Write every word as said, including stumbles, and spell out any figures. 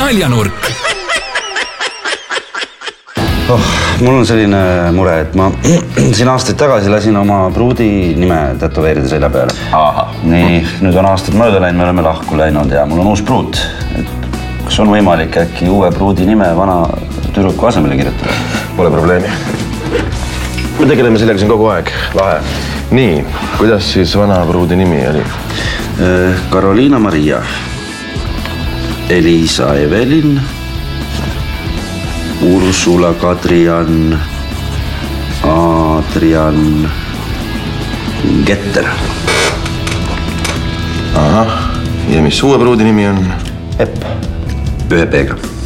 naljanurk. Oh, mul on selline mure, et ma siin aastaid tagasi lasin oma pruudi nime tätoveerida selja peale. Aha. Nii, nüüd on aastad mööda läinud, me oleme lahku läinud ja mul on uus pruut. Et kas on võimalik äkki uue pruudi nime vana tüdruku asemele kirjutada? Pole probleemi. Me tegeleme sellega siin kogu aeg. Lahe. Nii, kuidas siis vana pruudi nimi oli? Karoliina Maria, Elisa Evelin, Ursula Kadrian, Adrian Getter. Aha, ja mis uue pruudi nimi on? Epp, ühe P-ga.